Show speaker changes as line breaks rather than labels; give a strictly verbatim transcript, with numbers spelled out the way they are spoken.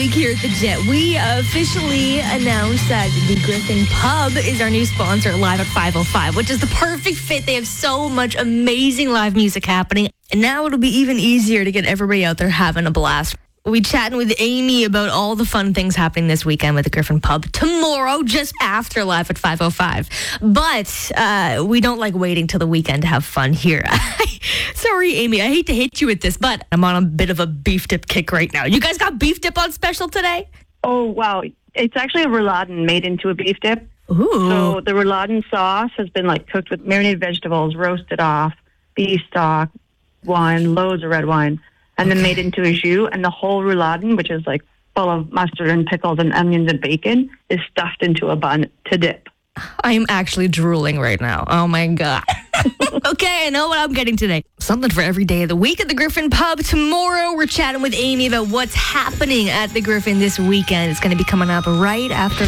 week here at the Jet, we officially announced that the Griffin Pub is our new sponsor live at five oh five, which is the perfect fit. They have so much amazing live music happening. And now it'll be even easier to get everybody out there having a blast. We'll be chatting with Amy about all the fun things happening this weekend with the Griffin Pub tomorrow, just after live at five oh five. But uh, we don't like waiting till the weekend to have fun here. Sorry, Amy, I hate to hit you with this, but I'm on a bit of a beef dip kick right now. You guys got beef dip on special today?
Oh, wow. It's actually a rouladen made into a beef dip.
Ooh.
So the rouladen sauce has been like cooked with marinated vegetables, roasted off, beef stock, wine, loads of red wine, and then made into a jus. And the whole rouladen, which is like full of mustard and pickles and onions and bacon, is stuffed into a bun to dip.
I'm actually drooling right now. Oh, my God. Okay, I know what I'm getting today. Something for every day of the week at the Griffin Pub. Tomorrow, we're chatting with Amy about what's happening at the Griffin this weekend. It's going to be coming up right after